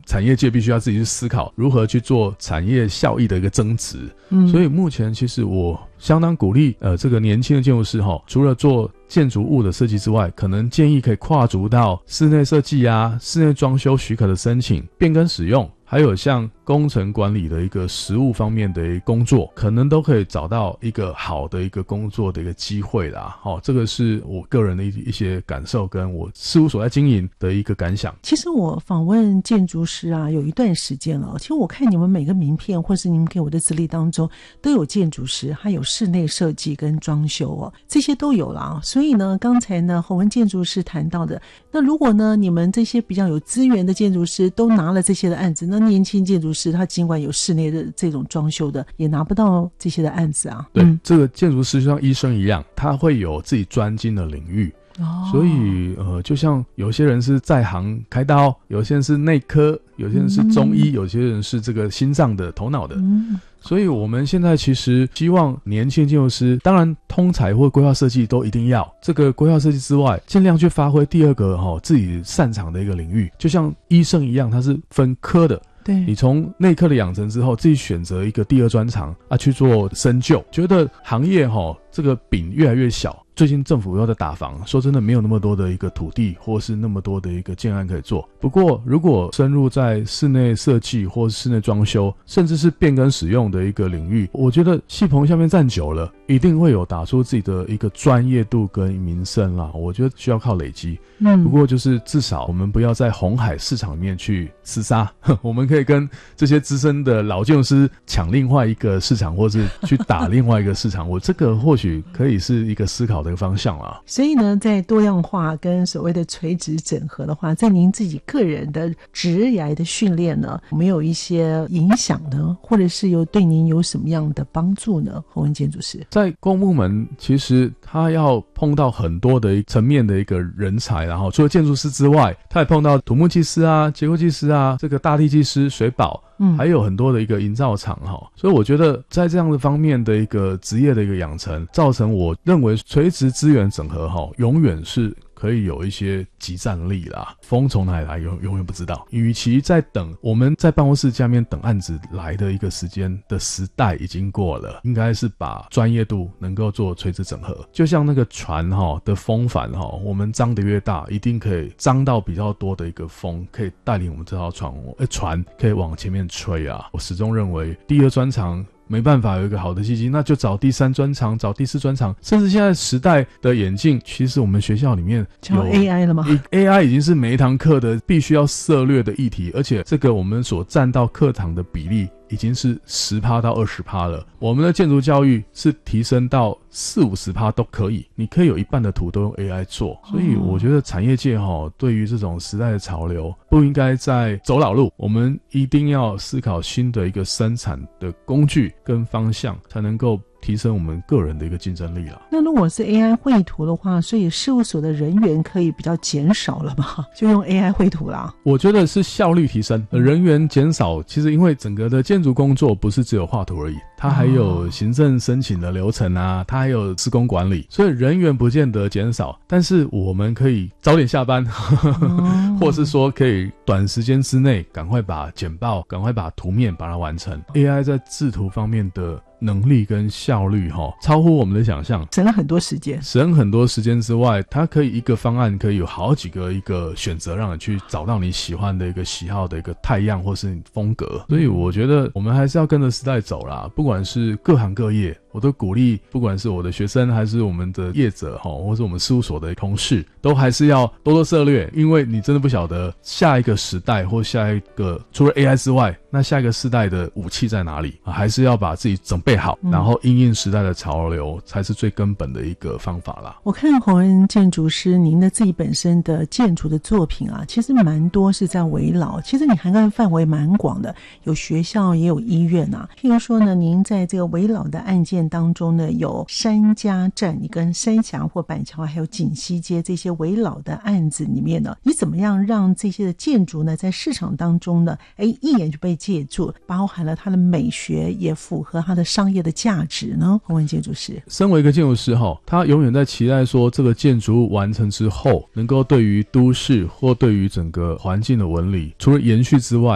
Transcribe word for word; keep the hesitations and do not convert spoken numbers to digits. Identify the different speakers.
Speaker 1: 产业界必须要自己去思考如何去做产业效益的一个增值。嗯，所以目前其实我相当鼓励呃这个年轻的建筑师齁，除了做建筑物的设计之外，可能建议可以跨足到室内设计啊、室内装修许可的申请、变更使用，还有像工程管理的一个实务方面的一个工作，可能都可以找到一个好的一个工作的一个机会啦。齁，这个是我个人的一一些感受，跟我事务所在经营的一个感想。
Speaker 2: 其实我访问建筑师啊有一段时间了，其实我看你们每个名片或是你们给我的资历当中都有建筑师，还有室内设计跟装修哦，这些都有啦。所以呢，刚才呢洪文建筑师谈到的，那如果呢你们这些比较有资源的建筑师都拿了这些的案子，那年轻建筑师他尽管有室内的这种装修的，也拿不到这些的案子啊。
Speaker 1: 对，
Speaker 2: 嗯，
Speaker 1: 这个建筑师就像医生一样，他会有自己专精的领域。
Speaker 2: 哦，
Speaker 1: 所以呃，就像有些人是在行开刀，有些人是内科，有些人是中医，嗯，有些人是这个心脏的、头脑的。嗯，所以我们现在其实希望年轻建筑师，当然通才或规划设计都一定要，这个规划设计之外，尽量去发挥第二个齁自己擅长的一个领域，就像医生一样，他是分科的。
Speaker 2: 对，
Speaker 1: 你从内科的养成之后，自己选择一个第二专长啊去做深究，觉得行业齁这个饼越来越小。最近政府又在打房，说真的没有那么多的一个土地或是那么多的一个建案可以做。不过如果深入在室内设计或室内装修，甚至是变更使用的一个领域，我觉得戏棚下面站久了，一定会有打出自己的一个专业度跟名声啦。我觉得需要靠累积。嗯，不过就是至少我们不要在红海市场里面去厮杀，我们可以跟这些资深的老建筑师抢另外一个市场，或是去打另外一个市场。我这个或许可以是一个思考的一个方向啦。
Speaker 2: 所以呢，在多样化跟所谓的垂直整合的话，在您自己个人的职涯的训练呢，有没有一些影响呢？或者是有对您有什么样的帮助呢？洪文建筑师
Speaker 1: 在公部门，其实他要碰到很多的层面的一个人才，然后除了建筑师之外，他也碰到土木技师啊、结构技师啊、这个大地技师、水保。嗯，还有很多的一个营造厂哈，所以我觉得在这样的方面的一个职业的一个养成，造成我认为垂直资源整合哈，永远是可以有一些即战力啦。风从哪里来永永远不知道。与其在等我们在办公室下面等案子来的一个时间的时代已经过了，应该是把专业度能够做垂直整合。就像那个船哈的风帆哈，我们张得越大，一定可以张到比较多的一个风，可以带领我们这条船，呃船可以往前面吹啊。我始终认为第二专长没办法有一个好的契机，那就找第三专长，找第四专长，甚至现在时代的演进，其实我们学校里面有
Speaker 2: A I 了吗？
Speaker 1: A I 已经是每一堂课的必须要涉略的议题，而且这个我们所占到课堂的比例已经是 百分之十 到 百分之二十 了。我们的建筑教育是提升到四五十趴都可以，你可以有一半的图都用 A I 做。所以我觉得产业界齁对于这种时代的潮流不应该再走老路，我们一定要思考新的一个生产的工具跟方向，才能够提升我们个人的一个竞争力啦。
Speaker 2: 那如果是 A I 绘图的话，所以事务所的人员可以比较减少了嘛？就用 A I 绘图啦。
Speaker 1: 我觉得是效率提升，人员减少，其实因为整个的建筑工作不是只有画图而已，它还有行政申请的流程啊，它还有施工管理，所以人员不见得减少，但是我们可以早点下班，哦、或是说可以短时间之内赶快把简报、赶快把图面把它完成。A I 在制图方面的能力跟效率齁，超乎我们的想象，
Speaker 2: 省了很多时间。
Speaker 1: 省很多时间之外，它可以一个方案可以有好几个一个选择，让你去找到你喜欢的一个喜好的一个态样或是你风格。所以我觉得我们还是要跟着时代走啦，不管是各行各业，我都鼓励，不管是我的学生还是我们的业者齁，或是我们事务所的同事，都还是要多多涉略，因为你真的不晓得下一个时代或下一个除了 A I 之外，那下一个世代的武器在哪里，啊、还是要把自己准备好，然后因应时代的潮流才是最根本的一个方法啦。
Speaker 2: 我看洪文建筑师您的自己本身的建筑的作品啊，其实蛮多是在围绕，其实你涵盖范围蛮广的，有学校也有医院啊。譬如说呢，您在这个围绕的案件当中呢，有三家站，你跟三峡或板桥还有锦西街这些围绕的案子里面呢，你怎么样让这些的建筑呢在市场当中呢，哎，一眼就被借住，包含了它的美学，也符合它的商业的价值呢？洪文建筑师
Speaker 1: 身为一个建筑师齁，他永远在期待说这个建筑物完成之后，能够对于都市或对于整个环境的纹理，除了延续之外，